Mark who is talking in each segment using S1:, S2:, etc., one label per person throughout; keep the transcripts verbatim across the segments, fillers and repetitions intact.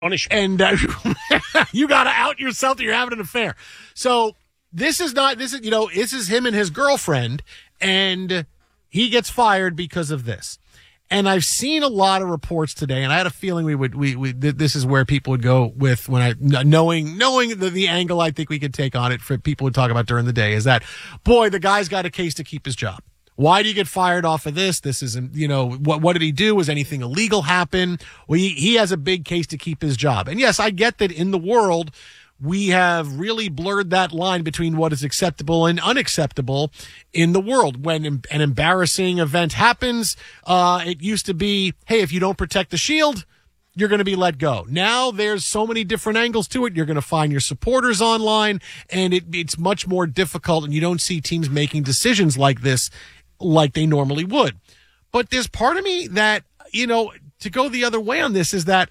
S1: And uh, you got to out yourself that you're having an affair. So this is not, this is, you know, this is him and his girlfriend, and he gets fired because of this. And I've seen a lot of reports today, and I had a feeling we would, we, we this is where people would go with when I, knowing, knowing the, the angle I think we could take on it for people would talk about during the day is that, boy, the guy's got a case to keep his job. Why do you get fired off of this? This isn't, you know, what what did he do? Was anything illegal happen? Well, he, he has a big case to keep his job. And yes, I get that in the world, we have really blurred that line between what is acceptable and unacceptable in the world. When an embarrassing event happens, uh, it used to be, hey, if you don't protect the shield, you're going to be let go. Now there's so many different angles to it. You're going to find your supporters online, and it, it's much more difficult, and you don't see teams making decisions like this like they normally would. But there's part of me that, you know, to go the other way on this is that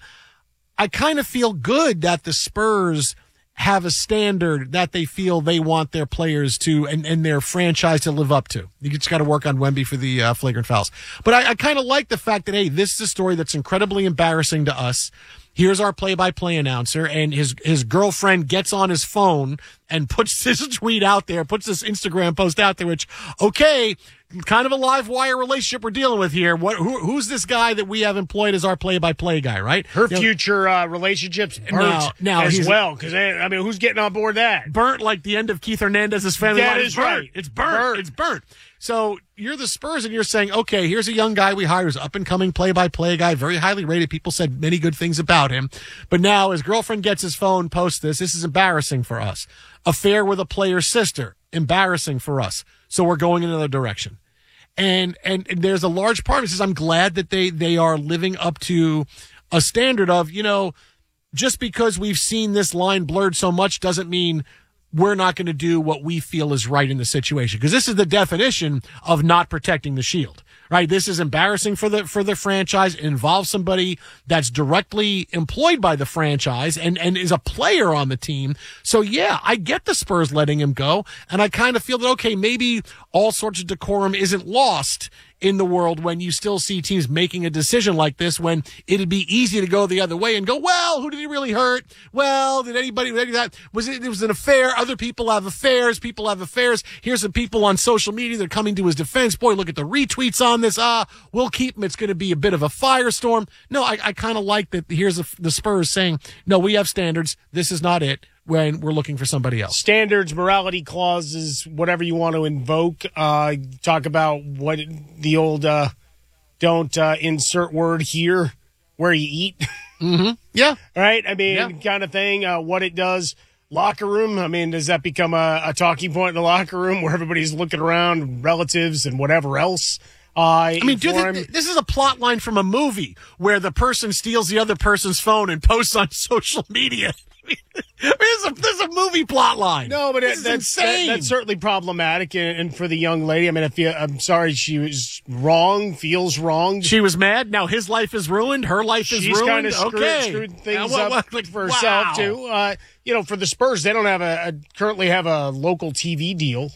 S1: I kind of feel good that the Spurs have a standard that they feel they want their players to and, and their franchise to live up to. You just got to work on Wemby for the uh, flagrant fouls. But I, I kind of like the fact that, hey, this is a story that's incredibly embarrassing to us. Here's our play-by-play announcer, and his his girlfriend gets on his phone and puts this tweet out there, puts this Instagram post out there, which, okay, kind of a live wire relationship we're dealing with here. What who, who's this guy that we have employed as our play-by-play guy, right?
S2: Her
S1: you
S2: future know, uh, relationships burnt
S1: now, now
S2: as well, because, I mean, who's getting on board that?
S1: Burnt like the end of Keith Hernandez's family.
S2: That
S1: line.
S2: is
S1: burnt.
S2: right.
S1: It's burnt.
S2: burnt.
S1: It's burnt. So you're the Spurs, and you're saying, okay, here's a young guy we hired who's up-and-coming play-by-play guy, very highly rated. People said many good things about him. But now his girlfriend gets his phone, posts this. This is embarrassing for us. Affair with a player's sister, embarrassing for us. So we're going in another direction. And, and and there's a large part of it says, I'm glad that they, they are living up to a standard of, you know, just because we've seen this line blurred so much doesn't mean we're not going to do what we feel is right in the situation. Because this is the definition of not protecting the shield, right? This is embarrassing for the, for the franchise. It involves somebody that's directly employed by the franchise and, and is a player on the team. So yeah, I get the Spurs letting him go. And I kind of feel that, okay, maybe all sorts of decorum isn't lost in the world when you still see teams making a decision like this, when it'd be easy to go the other way and go, well, who did he really hurt? Well, did anybody, that was it, it was an affair. Other people have affairs. People have affairs. Here's some people on social media that are coming to his defense. Boy, look at the retweets on this. Ah, we'll keep him. It's going to be a bit of a firestorm. No, I, I kind of like that. Here's a, the Spurs saying, no, we have standards. This is not it. When we're looking for somebody else.
S2: Standards, morality clauses, whatever you want to invoke. Uh, talk about what the old uh, don't uh, insert word here where you eat.
S1: Mm-hmm. Yeah.
S2: Right? I mean,
S1: yeah.
S2: kind of thing. Uh, what it does. Locker room. I mean, does that become a, a talking point in the locker room where everybody's looking around, relatives and whatever else? Uh,
S1: I mean, do this, this is a plot line from a movie where the person steals the other person's phone and posts on social media. There's a, there's a movie plot line.
S2: No, but
S1: this
S2: it, that's, that, that's certainly problematic. And, and for the young lady, I mean, if you, I'm sorry, she was wrong, feels wrong.
S1: She was mad. Now his life is ruined. Her life is
S2: She's
S1: ruined.
S2: kind of screwed,
S1: okay.
S2: screwed things
S1: yeah, what,
S2: up
S1: what,
S2: for
S1: wow.
S2: herself, too. Uh, you know, for the Spurs, they don't have a, a currently have a local T V deal.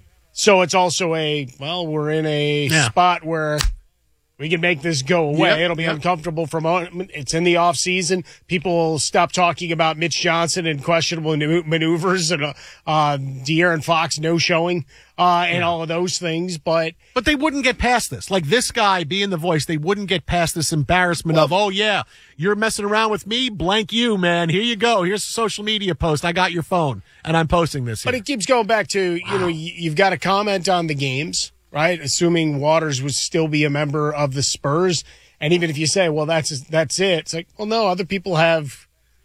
S2: So it's also a, well, we're in a yeah. spot where we can make this go away.
S1: Yep,
S2: It'll be
S1: yep.
S2: uncomfortable for a moment. It's in the off season. People will stop talking about Mitch Johnson and questionable maneuvers and uh, uh, De'Aaron Fox no showing uh, and yeah. all of those things. But
S1: but they wouldn't get past this. Like this guy being the voice, they wouldn't get past this embarrassment well, of, oh yeah, you're messing around with me, blank you, man. Here you go. Here's a social media post. I got your phone and I'm posting this here.
S2: But it keeps going back to, you wow. know, you've got to comment on the games. Right, assuming Waters would still be a member of the Spurs, and even if you say, "Well, that's that's it," it's like, well, no, other people have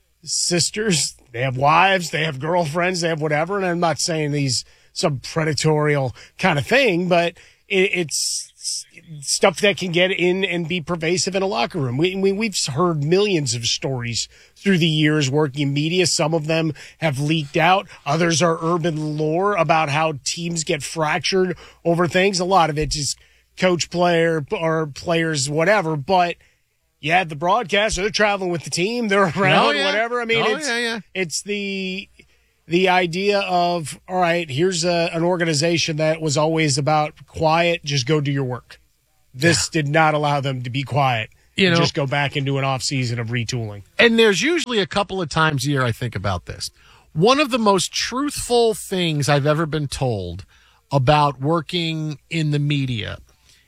S2: sisters, they have wives, they have girlfriends, they have whatever. And I'm not saying these some predatorial kind of thing, but it, it's stuff that can get in and be pervasive in a locker room. We, we we've heard millions of stories through the years working in media. Some of them have leaked out. Others are urban lore about how teams get fractured over things. A lot of it is coach, player, or players, whatever. But you had the broadcaster, they're traveling with the team, they're around,
S1: oh, yeah.
S2: whatever. I mean,
S1: oh,
S2: it's,
S1: yeah, yeah.
S2: it's the the idea of, all right, here's a, an organization that was always about quiet, just go do your work. This yeah. did not allow them to be quiet
S1: You know,
S2: just go back into an off season of retooling.
S1: And there's usually a couple of times a year I think about this. One of the most truthful things I've ever been told about working in the media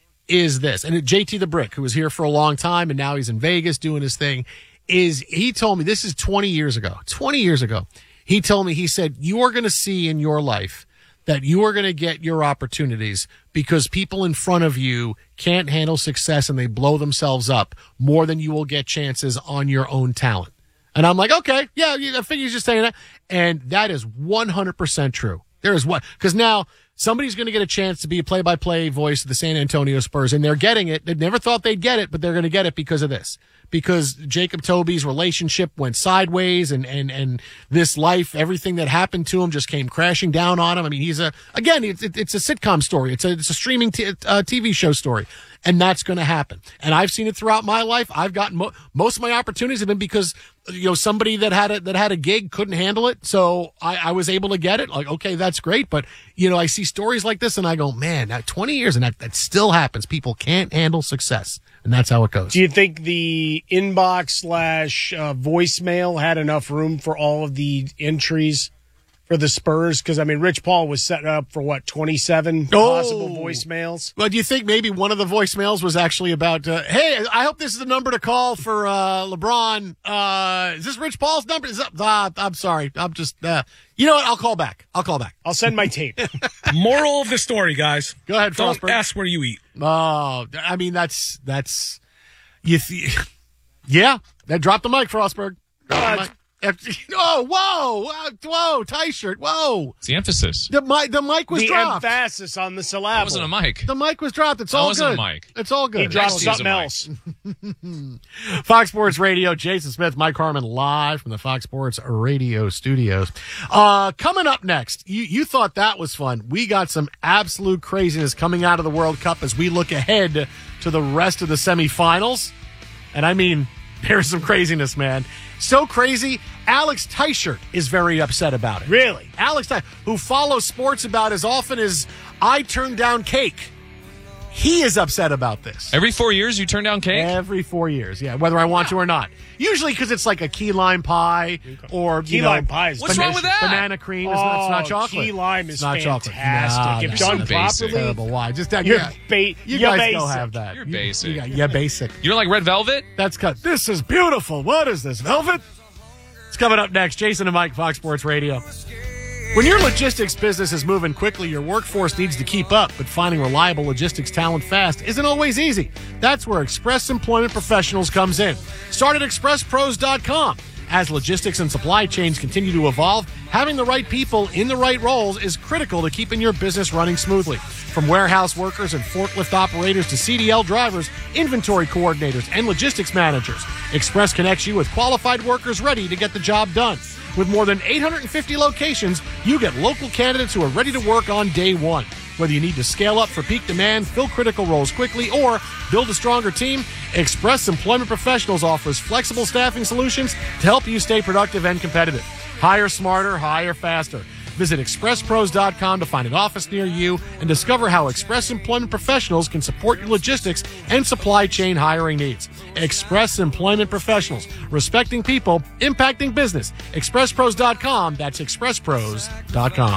S1: is this. And J T the Brick, who was here for a long time and now he's in Vegas doing his thing, is he told me, this is twenty years ago, twenty years ago. He told me, he said, you are going to see in your life that you are going to get your opportunities because people in front of you can't handle success and they blow themselves up more than you will get chances on your own talent. And I'm like, okay, yeah, I figure you're just saying that. And that is one hundred percent true. There is what, because now somebody's going to get a chance to be a play-by-play voice of the San Antonio Spurs, and they're getting it. They never thought they'd get it, but they're going to get it because of this. Because Jacob Toby's relationship went sideways, and, and, and this life, everything that happened to him just came crashing down on him. I mean, he's a, again, it's, it's a sitcom story. It's a, it's a streaming t- uh, T V show story. And that's going to happen. And I've seen it throughout my life. I've gotten mo- most of my opportunities have been because, you know, somebody that had a, that had a gig couldn't handle it. So I, I was able to get it. Like, okay, that's great. But, you know, I see stories like this and I go, man, that twenty years and that, that still happens. People can't handle success. And that's how it goes.
S2: Do you think the inbox slash uh, voicemail had enough room for all of the entries for the Spurs? Because, I mean, Rich Paul was setting up for, what, twenty-seven
S1: Oh.
S2: possible voicemails?
S1: Well, do you think maybe one of the voicemails was actually about, uh, hey, I hope this is the number to call for uh, LeBron. Uh, is this Rich Paul's number? Is that, uh, I'm sorry. I'm just, uh, you know what? I'll call back. I'll call back.
S2: I'll send my tape.
S3: Moral of the story, guys.
S1: Go ahead,
S3: Don't
S1: Frostberg.
S3: ask where you eat.
S1: Oh, I mean, that's, that's, you, th- yeah, that drop the mic, Frostberg. Drop the mic. Oh, whoa, whoa, tie shirt, whoa.
S4: It's the emphasis.
S1: The mic, the mic was
S2: the
S1: dropped.
S2: emphasis on the
S4: That
S2: syllable.
S4: wasn't a mic.
S1: The mic was dropped. It's
S4: That
S1: all
S4: wasn't
S1: good.
S4: a mic.
S1: It's all good.
S2: He dropped
S4: Next season,
S2: something
S4: Mike.
S2: else.
S1: Fox Sports Radio, Jason Smith, Mike Harmon, live from the Fox Sports Radio studios. Uh, coming up next, you, you thought that was fun. We got some absolute craziness coming out of the World Cup as we look ahead to the rest of the semifinals. And I mean, there's some craziness, man. So crazy, Alex Teichert is very upset about it.
S2: Really?
S1: Alex Teichert, who follows sports about as often as I turn down cake. He is upset about this.
S4: Every four years, you turn down cake?
S1: Every four years, yeah, whether I want to or not. Usually because it's like a key lime pie or
S2: Key
S1: you know,
S2: lime pie is
S4: What's
S2: delicious.
S4: wrong with that?
S1: banana cream. It's,
S2: Oh,
S1: not, it's not chocolate.
S2: key lime is
S1: it's not chocolate.
S2: fantastic.
S1: Nah,
S2: If
S1: nah,
S2: done
S4: so basic.
S2: properly,
S1: terrible. Why? Just that.
S2: You're
S1: Yeah,
S2: ba-
S1: you
S2: you're
S1: guys
S2: basic.
S1: go have that.
S4: You're
S1: You-
S4: basic.
S1: You, got, yeah, basic.
S4: You don't like red velvet?
S1: That's cut. This is beautiful. What is this, velvet? It's coming up next. Jason and Mike, Fox Sports Radio. When your logistics business is moving quickly, your workforce needs to keep up, but finding reliable logistics talent fast isn't always easy. That's where Express Employment Professionals comes in. Start at express pros dot com. As logistics and supply chains continue to evolve, having the right people in the right roles is critical to keeping your business running smoothly. From warehouse workers and forklift operators to C D L drivers, inventory coordinators, and logistics managers, Express connects you with qualified workers ready to get the job done. With more than eight hundred fifty locations, you get local candidates who are ready to work on day one. Whether you need to scale up for peak demand, fill critical roles quickly, or build a stronger team, Express Employment Professionals offers flexible staffing solutions to help you stay productive and competitive. Hire smarter, hire faster. Visit express pros dot com to find an office near you and discover how Express Employment Professionals can support your logistics and supply chain hiring needs. Express Employment Professionals, respecting people, impacting business. express pros dot com. That's express pros dot com.